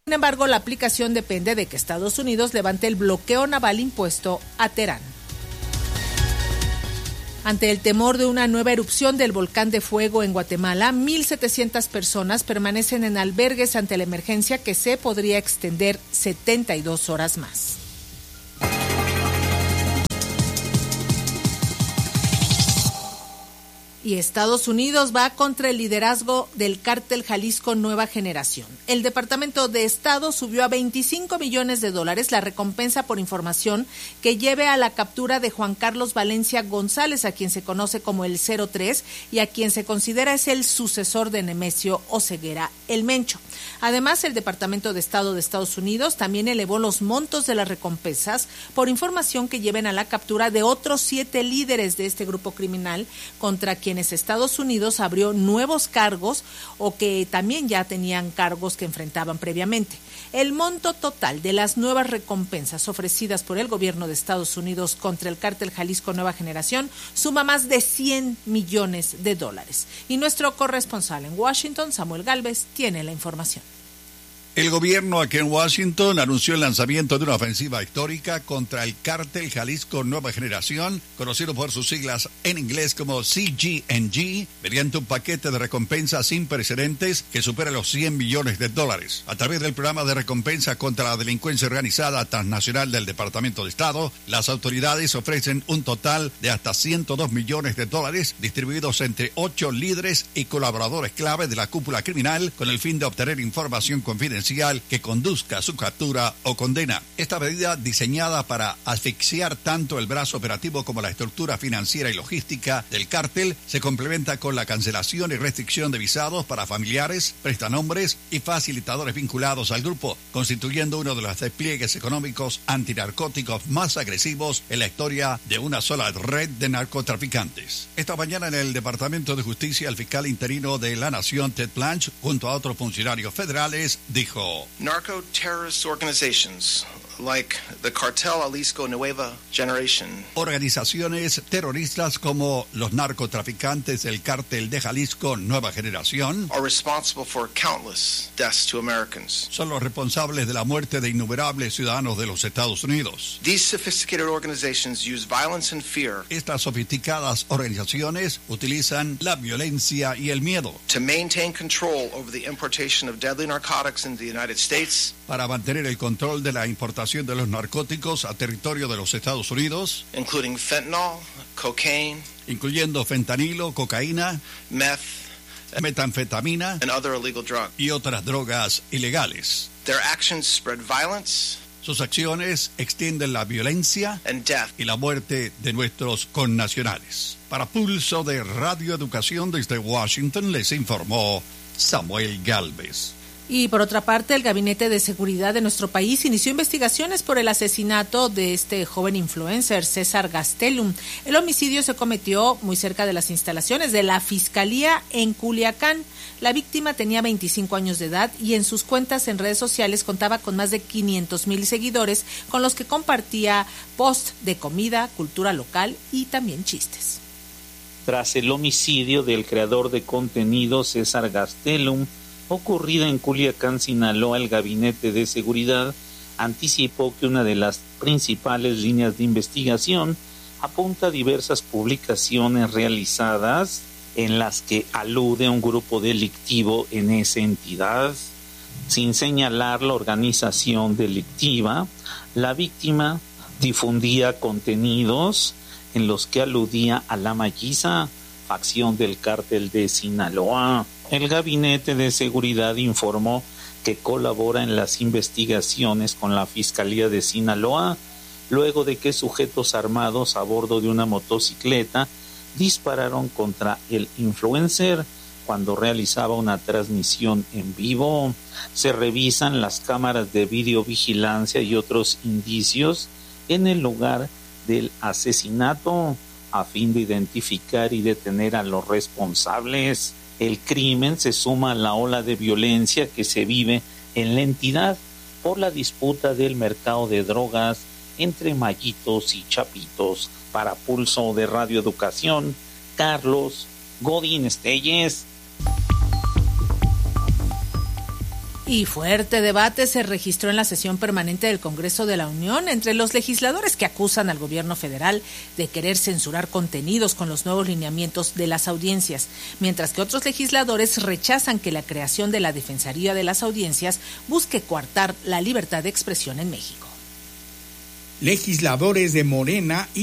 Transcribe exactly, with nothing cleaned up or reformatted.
Sin embargo, la aplicación depende de que Estados Unidos levante el bloqueo naval impuesto a Teherán. Ante el temor de una nueva erupción del volcán de fuego en Guatemala, mil setecientas personas permanecen en albergues ante la emergencia que se podría extender setenta y dos horas más. Y Estados Unidos va contra el liderazgo del cártel Jalisco Nueva Generación. El Departamento de Estado subió a veinticinco millones de dólares la recompensa por información que lleve a la captura de Juan Carlos Valencia González, a quien se conoce como el cero tres y a quien se considera es el sucesor de Nemesio Oseguera, el Mencho. Además, el Departamento de Estado de Estados Unidos también elevó los montos de las recompensas por información que lleven a la captura de otros siete líderes de este grupo criminal contra quienes Estados Unidos abrió nuevos cargos o que también ya tenían cargos que enfrentaban previamente. El monto total de las nuevas recompensas ofrecidas por el gobierno de Estados Unidos contra el cártel Jalisco Nueva Generación suma más de cien millones de dólares. Y nuestro corresponsal en Washington, Samuel Gálvez, tiene la información. El gobierno aquí en Washington anunció el lanzamiento de una ofensiva histórica contra el cártel Jalisco Nueva Generación, conocido por sus siglas en inglés como C G N G, mediante un paquete de recompensas sin precedentes que supera los cien millones de dólares. A través del programa de recompensa contra la delincuencia organizada transnacional del Departamento de Estado, las autoridades ofrecen un total de hasta ciento dos millones de dólares distribuidos entre ocho líderes y colaboradores clave de la cúpula criminal con el fin de obtener información confidencial que conduzca a su captura o condena. Esta medida, diseñada para asfixiar tanto el brazo operativo como la estructura financiera y logística del cártel, se complementa con la cancelación y restricción de visados para familiares, prestanombres y facilitadores vinculados al grupo, constituyendo uno de los despliegues económicos antinarcóticos más agresivos en la historia de una sola red de narcotraficantes. Esta mañana en el Departamento de Justicia, el fiscal interino de la Nación, Ted Blanche, junto a otros funcionarios federales, dijo: Narco-terrorist organizations like the Cartel Jalisco Nueva Generation. Organizaciones terroristas como los narcotraficantes del cártel de Jalisco Nueva Generación are responsible for countless deaths to Americans. Son los responsables de la muerte de innumerables ciudadanos de los Estados Unidos. These sophisticated organizations use violence and fear. Estas sofisticadas organizaciones utilizan la violencia y el miedo to maintain control over the importation of deadly narcotics into the United States. Para mantener el control de la importación de los narcóticos a territorio de los Estados Unidos, including fentanyl, cocaine, incluyendo fentanilo, cocaína, meth, metanfetamina and other illegal drugs. Y otras drogas ilegales. Their actions spread violence. Sus acciones extienden la violencia and death. Y la muerte de nuestros connacionales. Para Pulso de Radio Educación desde Washington les informó Samuel Gálvez. Y por otra parte, el Gabinete de Seguridad de nuestro país inició investigaciones por el asesinato de este joven influencer, César Gastelum. El homicidio se cometió muy cerca de las instalaciones de la Fiscalía en Culiacán. La víctima tenía veinticinco años de edad y en sus cuentas en redes sociales contaba con más de quinientos mil seguidores con los que compartía posts de comida, cultura local y también chistes. Tras el homicidio del creador de contenido César Gastelum, ocurrida en Culiacán, Sinaloa, el Gabinete de Seguridad anticipó que una de las principales líneas de investigación apunta a diversas publicaciones realizadas en las que alude a un grupo delictivo en esa entidad. Sin señalar la organización delictiva, la víctima difundía contenidos en los que aludía a la Maguiza, facción del cártel de Sinaloa. El Gabinete de Seguridad informó que colabora en las investigaciones con la Fiscalía de Sinaloa, luego de que sujetos armados a bordo de una motocicleta dispararon contra el influencer cuando realizaba una transmisión en vivo. Se revisan las cámaras de videovigilancia y otros indicios en el lugar del asesinato a fin de identificar y detener a los responsables. El crimen se suma a la ola de violencia que se vive en la entidad por la disputa del mercado de drogas entre Maguitos y Chapitos. Para Pulso de Radio Educación, Carlos Godín Estelles. Y fuerte debate se registró en la sesión permanente del Congreso de la Unión entre los legisladores que acusan al gobierno federal de querer censurar contenidos con los nuevos lineamientos de las audiencias, mientras que otros legisladores rechazan que la creación de la Defensoría de las Audiencias busque coartar la libertad de expresión en México. Legisladores de Morena y